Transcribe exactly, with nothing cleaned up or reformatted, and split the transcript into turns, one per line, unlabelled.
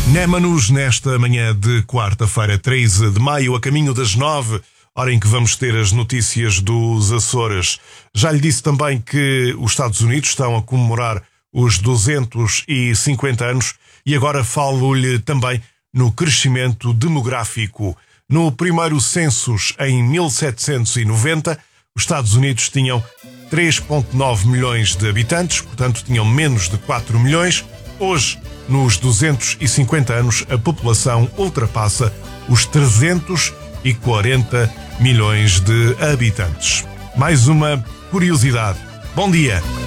Némanos, nesta manhã de quarta-feira, treze de maio, a caminho das nove, hora em que vamos ter as notícias dos Açores. Já lhe disse também que os Estados Unidos estão a comemorar os duzentos e cinquenta anos e agora falo-lhe também no crescimento demográfico. No primeiro census, em mil setecentos e noventa, os Estados Unidos tinham três vírgula nove milhões de habitantes, portanto tinham menos de quatro milhões. Hoje, nos duzentos e cinquenta anos, a população ultrapassa os trezentos e quarenta milhões de habitantes. Mais uma curiosidade. Bom dia!